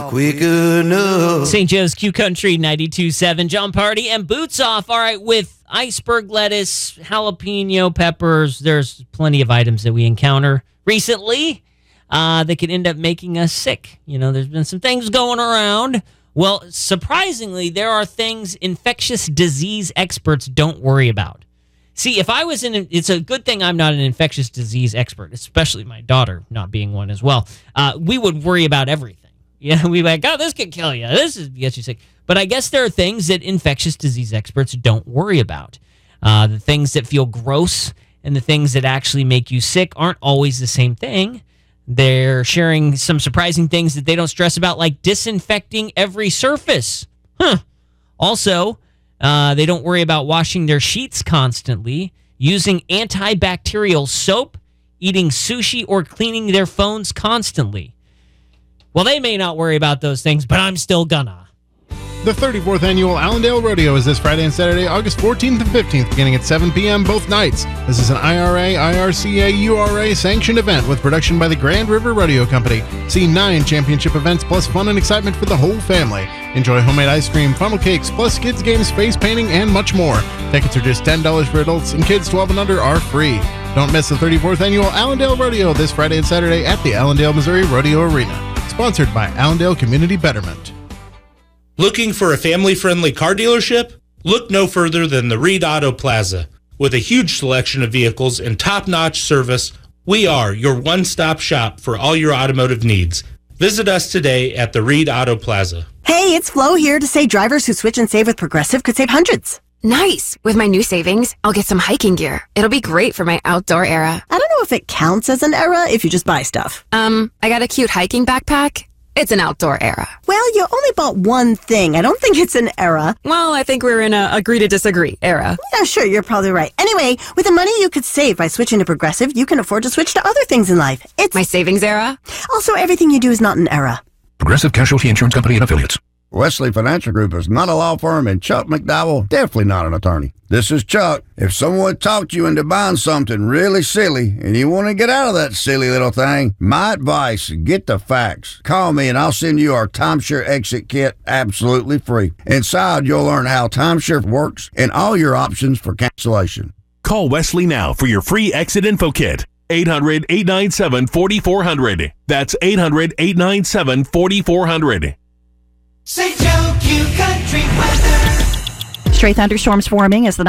Quick enough. St. Joe's Q Country 92.7. John Party and Boots Off. All right, with iceberg lettuce, jalapeno peppers, there's plenty of items that we encounter recently that could end up making us sick. You know, there's been some things going around. Well, surprisingly, there are things infectious disease experts don't worry about. See, if I was it's a good thing I'm not an infectious disease expert, especially my daughter not being one as well. We would worry about everything. Yeah, we'd be like, oh, this could kill you. This gets you sick. But I guess there are things that infectious disease experts don't worry about. The things that feel gross and the things that actually make you sick aren't always the same thing. They're sharing some surprising things that they don't stress about, like disinfecting every surface. Also, they don't worry about washing their sheets constantly, using antibacterial soap, eating sushi, or cleaning their phones constantly. Well, they may not worry about those things, but I'm still gonna. The 34th Annual Allendale Rodeo is this Friday and Saturday, August 14th and 15th, beginning at 7 p.m. both nights. This is an IRA, IRCA, URA sanctioned event with production by the Grand River Rodeo Company. See 9 championship events plus fun and excitement for the whole family. Enjoy homemade ice cream, funnel cakes, plus kids games, face painting, and much more. Tickets are just $10 for adults, and kids 12 and under are free. Don't miss the 34th Annual Allendale Rodeo this Friday and Saturday at the Allendale, Missouri Rodeo Arena. Sponsored by Allendale Community Betterment. Looking for a family-friendly car dealership? Look no further than the Reed Auto Plaza. With a huge selection of vehicles and top-notch service, we are your one-stop shop for all your automotive needs. Visit us today at the Reed Auto Plaza. Hey, it's Flo here to say drivers who switch and save with Progressive could save hundreds. Nice! With my new savings, I'll get some hiking gear. It'll be great for my outdoor era. I don't know if it counts as an era if you just buy stuff. I got a cute hiking backpack. It's an outdoor era. Well, you only bought one thing. I don't think it's an era. Well, I think we're in a agree to disagree era. Yeah, sure, you're probably right. Anyway, with the money you could save by switching to Progressive, you can afford to switch to other things in life. It's my savings era. Also, everything you do is not an era. Progressive Casualty Insurance Company and Affiliates. Wesley Financial Group is not a law firm, and Chuck McDowell definitely not an attorney. This is Chuck. If someone talked you into buying something really silly and you want to get out of that silly little thing, my advice, get the facts. Call me and I'll send you our timeshare exit kit absolutely free. Inside, you'll learn how timeshare works and all your options for cancellation. Call Wesley now for your free exit info kit. 800-897-4400. That's 800-897-4400. St. Joe Q Country weather. Stray thunderstorms forming as the